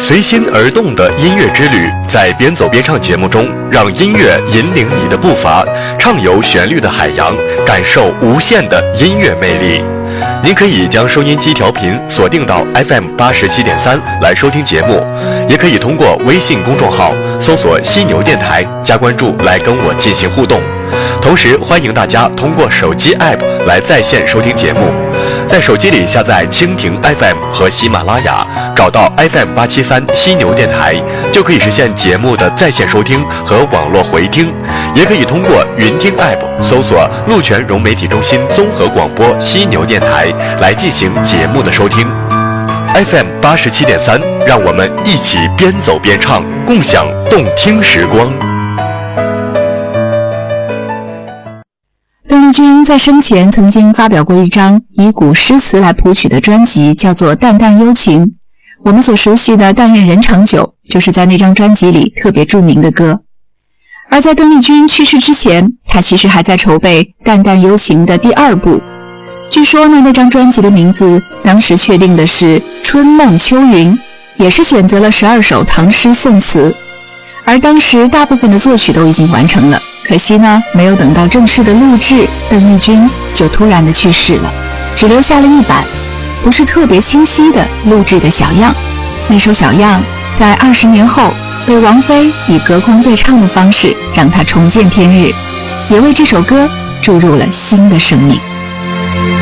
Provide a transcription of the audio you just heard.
随心而动的音乐之旅，在边走边唱节目中，让音乐引领你的步伐，畅游旋律的海洋，感受无限的音乐魅力。您可以将收音机调频锁定到 FM87.3 来收听节目，也可以通过微信公众号搜索犀牛电台加关注来跟我进行互动。同时欢迎大家通过手机 App 来在线收听节目，在手机里下载蜻蜓 FM 和喜马拉雅，找到 FM873 犀牛电台，就可以实现节目的在线收听和网络回听。也可以通过云听 App 搜索鹿泉融媒体中心综合广播犀牛电台来进行节目的收听。FM87.3，让我们一起边走边唱，共享动听时光。 邓丽君在生前曾经发表过一张以古诗词来谱曲的专辑，叫做《淡淡幽情》。我们所熟悉的《但愿人长久》就是在那张专辑里特别著名的歌。而在邓丽君去世之前，她其实还在筹备《淡淡幽情》的第二部。据说呢，那张专辑的名字当时确定的是《春梦秋云》，也是选择了12首唐诗宋词。而当时大部分的作曲都已经完成了，可惜呢，没有等到正式的录制，邓丽君就突然的去世了，只留下了一版不是特别清晰的录制的小样。那首小样在20年后被王菲以隔空对唱的方式让它重见天日，也为这首歌注入了新的生命。